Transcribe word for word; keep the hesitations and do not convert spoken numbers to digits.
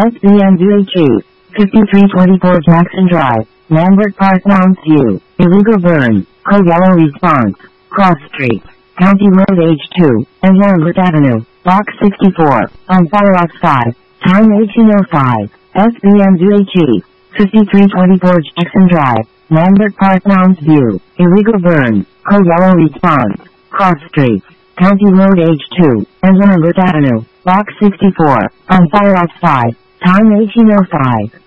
S B M Z H E, fifty-three twenty-four Jackson Drive, Lambert Park, Mounds View, illegal burn, code yellow response, Cross Street, County Road H two, and Lambert Avenue, Box sixty-four, on fire outside, time eighteen oh five, S B M Z H E, fifty-three twenty-four Jackson Drive, Lambert Park, Mounds View, illegal burn, code yellow response, Cross Street, County Road H two, and Lambert Avenue, Box sixty-four, on fire outside, time eighteen oh five.